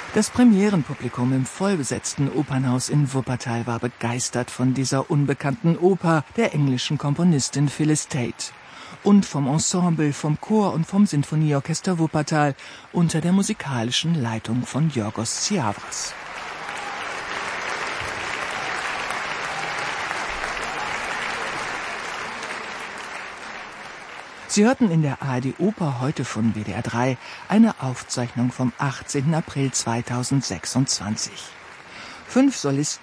Das Premierenpublikum im vollbesetzten Opernhaus in Wuppertal war begeistert von dieser unbekannten Oper der englischen Komponistin Phyllis Tate und vom Ensemble, vom Chor und vom Sinfonieorchester Wuppertal unter der musikalischen Leitung von Yorgos Tsiavras. Sie hörten in der ARD Oper heute von WDR 3 eine Aufzeichnung vom 18. April 2026. 5 Solisten